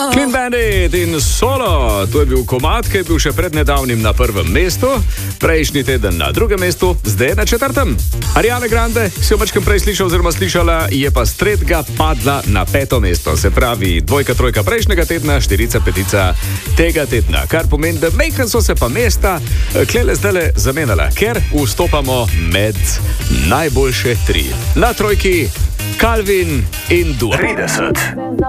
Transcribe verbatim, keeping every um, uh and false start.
Clean Bandit in Solo, to je bil komad, ki je bil še pred nedavnim na prvem mestu, prejšnji teden na drugem mestu, zdaj na četrtem. Ariana Grande, si jo mačkam prej slišal oziroma slišala, je pa s tretjega padla na peto mesto. Se pravi, dvojka, trojka prejšnjega tedna, štirica, petica tega tedna. Kar pomeni, da mejkan so se pa mesta klele zdajle zamenjala, ker vstopamo med najboljše tri. Na trojki Calvin in Dua. trideset.